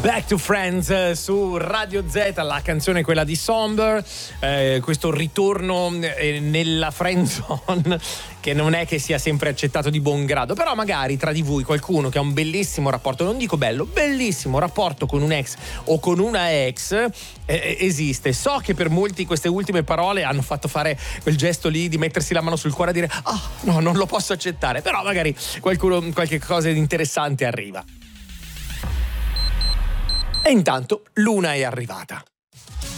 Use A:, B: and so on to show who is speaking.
A: Back to Friends su Radio Z, la canzone è quella di Somber, questo ritorno nella friend zone che non è che sia sempre accettato di buon grado, però magari tra di voi qualcuno che ha un bellissimo rapporto, non dico bello, bellissimo rapporto con un ex o con una ex esiste. So che per molti queste ultime parole hanno fatto fare quel gesto lì di mettersi la mano sul cuore e dire no, non lo posso accettare, però magari qualche cosa di interessante arriva. E intanto Luna è arrivata.